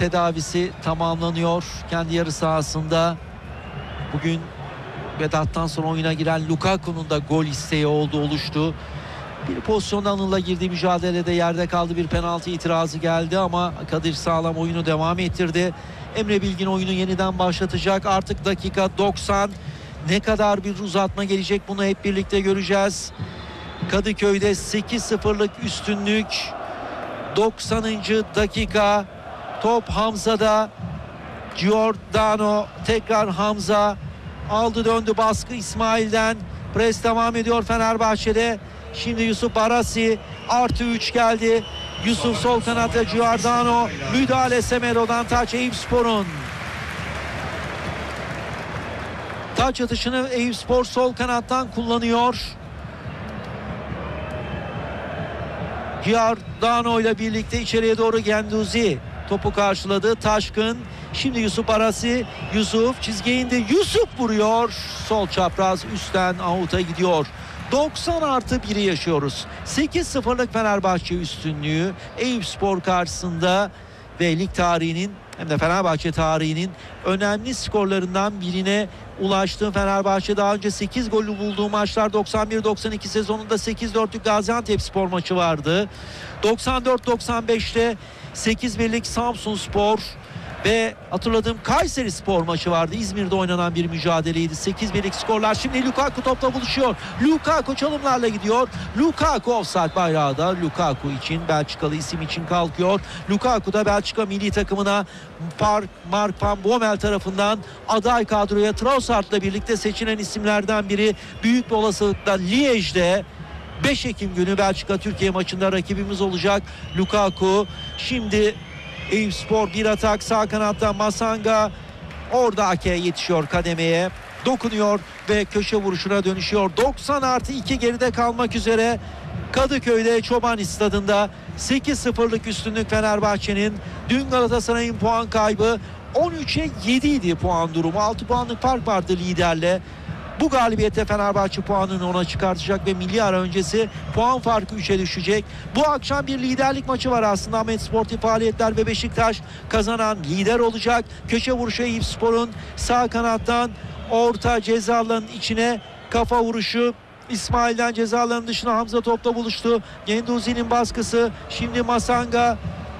tedavisi tamamlanıyor kendi yarı sahasında. Bugün Vedat'tan sonra oyuna giren Lukaku'nun da gol isteği oluştu. Bir pozisyonda Anıl'la girdiği mücadelede yerde kaldı, bir penaltı itirazı geldi ama Kadir Sağlam oyunu devam ettirdi. Emre Bilgin oyunu yeniden başlatacak. Artık dakika 90. Ne kadar bir uzatma gelecek bunu hep birlikte göreceğiz. Kadıköy'de 8-0'lık üstünlük. 90. dakika. Top Hamza'da. Giordano tekrar Hamza. Aldı döndü, baskı İsmail'den. Pres devam ediyor Fenerbahçe'de. Şimdi Yusuf Barasi artı 3 geldi. Yusuf sol kanatta, Giordano müdahale, Semedo'dan taç. Eyüpspor'un taç atışını Eyüpspor sol kanattan kullanıyor. Giordano ile birlikte içeriye doğru Genduzi topu karşıladı. Taşkın, şimdi Yusuf Barasi. Yusuf çizgiye indi. Yusuf vuruyor. Sol çapraz üstten out'a gidiyor. 90+1'i yaşıyoruz. 8-0'lık Fenerbahçe üstünlüğü Eyüpspor karşısında ve lig tarihinin hem de Fenerbahçe tarihinin önemli skorlarından birine ulaştı. Fenerbahçe daha önce 8 golü bulduğu maçlar 91-92 sezonunda 8-4'lük Gaziantepspor maçı vardı. 94-95'te 8-1'lik Samsunspor ve hatırladığım Kayserispor maçı vardı. İzmir'de oynanan bir mücadeleydi. 8-1'lik skorlar. Şimdi Lukaku topla buluşuyor. Lukaku çalımlarla gidiyor. Lukaku offside bayrağı da Lukaku için, Belçikalı isim için kalkıyor. Lukaku da Belçika milli takımına Mark van Bommel tarafından aday kadroya Trossard'la birlikte seçilen isimlerden biri. Büyük bir olasılıkla Liège'de 5 Ekim günü Belçika-Türkiye maçında rakibimiz olacak Lukaku. Şimdi Eyüpspor bir atak, sağ kanatta Masanga, orada Ake yetişiyor kademeye, dokunuyor ve köşe vuruşuna dönüşüyor. 90+2 geride kalmak üzere Kadıköy'de Çoban Stadı'nda 8-0'lık üstünlük Fenerbahçe'nin. Dün Galatasaray'ın puan kaybı 13'e 7 idi puan durumu. 6 puanlık fark vardı liderle. Bu galibiyette Fenerbahçe puanını ona çıkartacak ve milli ara öncesi puan farkı 3'e düşecek. Bu akşam bir liderlik maçı var aslında. Ahmet Sportif Faaliyetler ve Beşiktaş kazanan lider olacak. Köşe vuruşu Eyüpspor'un sağ kanattan orta ceza alanının içine kafa vuruşu. İsmail'den ceza alanının dışına Hamza topla buluştu. Genduzi'nin baskısı. Şimdi Masanga.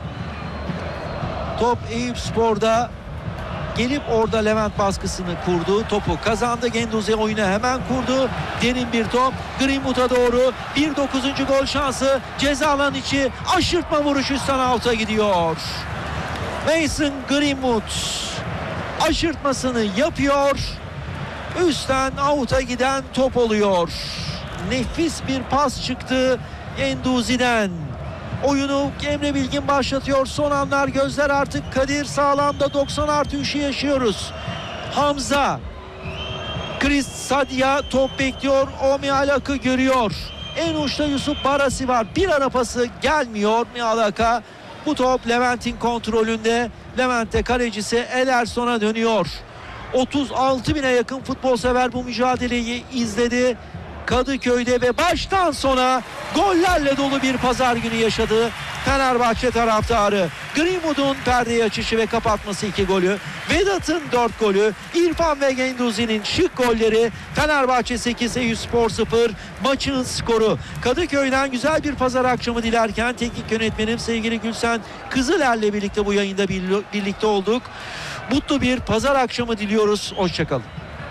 Top Eyüpspor'da. Gelip orada Levent baskısını kurdu. Topu kazandı. Genduzi oyunu hemen kurdu. Derin bir top. Greenwood'a doğru. 9. gol şansı. Ceza alanı içi. Aşırtma vuruş üstten out'a gidiyor. Mason Greenwood aşırtmasını yapıyor. Üstten out'a giden top oluyor. Nefis bir pas çıktı Genduzi'den. Oyunu Emre Bilgin başlatıyor. Son anlar, gözler artık Kadir Sağlam'da. 90+3'ü yaşıyoruz. Hamza, Chris Sadia top bekliyor. O Mihalak'ı görüyor. En uçta Yusuf Barasi var. Bir ara pası gelmiyor Mihalak'a. Bu top Levent'in kontrolünde. Levent'te kalecisi Ederson'a dönüyor. 36.000'e yakın futbol sever bu mücadeleyi izledi. Kadıköy'de ve baştan sona gollerle dolu bir pazar günü yaşadı Fenerbahçe taraftarı. Greenwood'un perdeye açışı ve kapatması 2 golü, Vedat'ın 4 golü, İrfan ve Genduzi'nin şık golleri. Fenerbahçe 8, Eyüpspor 0 maçın skoru. Kadıköy'den güzel bir pazar akşamı dilerken teknik yönetmenim sevgili Gülsen Kızıler'le birlikte bu yayında birlikte olduk. Mutlu bir pazar akşamı diliyoruz. Hoşçakalın.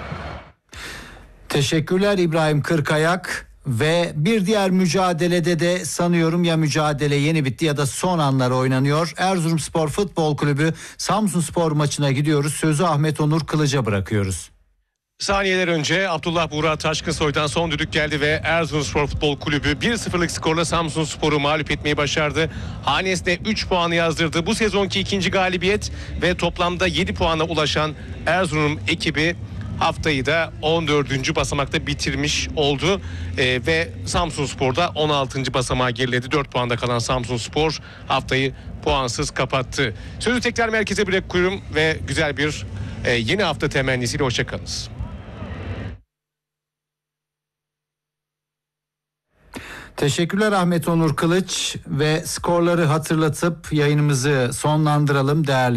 Teşekkürler İbrahim Kırkayak. Ve bir diğer mücadelede de sanıyorum ya mücadele yeni bitti ya da son anlar oynanıyor. Erzurumspor Futbol Kulübü Samsunspor maçına gidiyoruz. Sözü Ahmet Onur Kılıç'a bırakıyoruz. Saniyeler önce Abdullah Buğra Taşkınsoy'dan son düdük geldi ve Erzurumspor Futbol Kulübü 1-0'lık skorla Samsunspor'u mağlup etmeyi başardı. Hanesine 3 puanı yazdırdı. Bu sezonki ikinci galibiyet ve toplamda 7 puana ulaşan Erzurum ekibi haftayı da 14. basamakta bitirmiş oldu ve Samsunspor'da 16. basamağa geriledi. 4 puanda kalan Samsunspor haftayı puansız kapattı. Sözü tekrar merkeze bırakıyorum ve güzel bir yeni hafta temennisiyle hoşçakalınız. Teşekkürler Ahmet Onur Kılıç ve skorları hatırlatıp yayınımızı sonlandıralım değerli